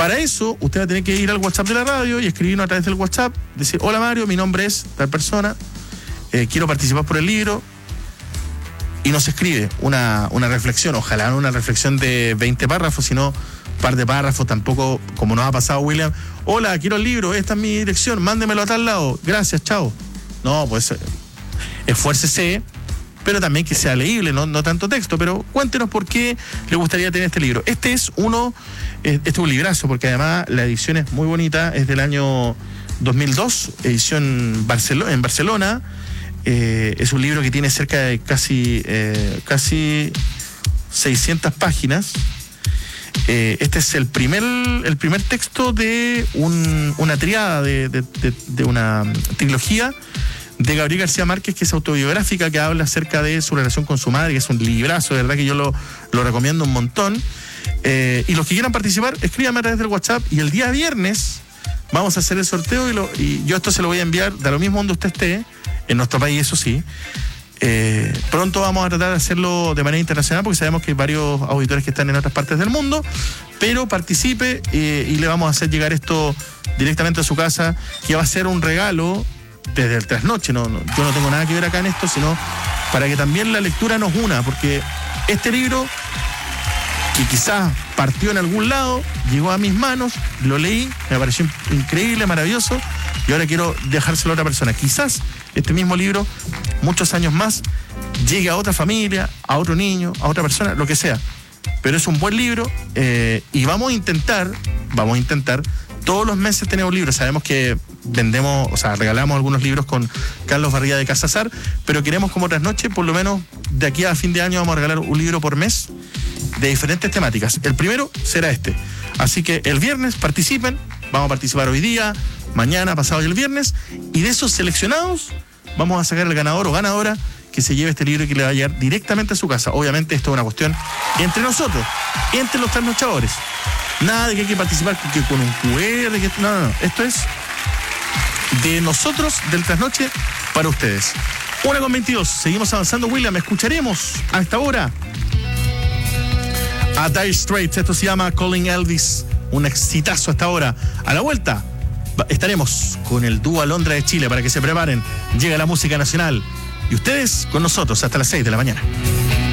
Para eso, usted va a tener que ir al WhatsApp de la radio y escribirnos a través del WhatsApp, decir, hola Mario, mi nombre es tal persona, quiero participar por el libro, y nos escribe una reflexión, ojalá no una reflexión de 20 párrafos, sino un par de párrafos, tampoco, como nos ha pasado William, hola, quiero el libro, esta es mi dirección, mándemelo a tal lado, gracias, chao. No, pues esfuércese, pero también que sea leíble, no tanto texto, pero cuéntenos por qué le gustaría tener este libro. Este es un librazo, porque además la edición es muy bonita, es del año 2002, edición en Barcelona. Es un libro que tiene cerca de casi 600 páginas. Este es el primer texto de una triada, de una trilogía de Gabriel García Márquez, que es autobiográfica, que habla acerca de su relación con su madre, que es un librazo, de verdad que yo lo recomiendo un montón. Y los que quieran participar, escríbanme a través del WhatsApp, y el día viernes vamos a hacer el sorteo, y yo esto se lo voy a enviar de lo mismo donde usted esté, en nuestro país, eso sí. Pronto vamos a tratar de hacerlo de manera internacional, porque sabemos que hay varios auditores que están en otras partes del mundo, pero participe y le vamos a hacer llegar esto directamente a su casa, que va a ser un regalo desde el trasnoche. Yo no tengo nada que ver acá en esto, sino para que también la lectura nos una, porque este libro, que quizás partió en algún lado, llegó a mis manos, lo leí, me pareció increíble, maravilloso, y ahora quiero dejárselo a otra persona. Quizás este mismo libro, muchos años más, llegue a otra familia, a otro niño, a otra persona, lo que sea. Pero es un buen libro, y vamos a intentar, todos los meses tenemos libros. Sabemos que regalamos algunos libros con Carlos Barriga de Casazar, pero queremos, como Trasnoche, por lo menos de aquí a fin de año vamos a regalar un libro por mes de diferentes temáticas. El primero será este. Así que el viernes participen, vamos a participar hoy día, mañana, pasado y el viernes, y de esos seleccionados vamos a sacar el ganador o ganadora que se lleve este libro y que le va a llegar directamente a su casa. Obviamente esto es una cuestión entre nosotros, entre los trasnochadores. Nada de que hay que participar que con un QR, no. Esto es de nosotros, del Trasnoche, para ustedes. 1:22, seguimos avanzando. William, escucharemos a esta hora a Dire Straits. Esto se llama Calling Elvis, un exitazo hasta ahora. A la vuelta estaremos con el dúo Alondra de Chile, para que se preparen. Llega la música nacional y ustedes con nosotros hasta las 6 de la mañana.